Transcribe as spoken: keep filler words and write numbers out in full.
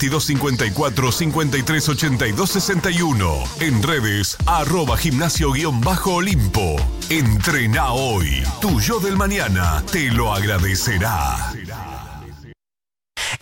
veintidós cincuenta y cuatro, cincuenta y tres ochenta y dos sesenta y uno. En redes, arroba gimnasio guión bajo Olimpo. Entrená hoy. Tu yo del mañana te lo agradecerá.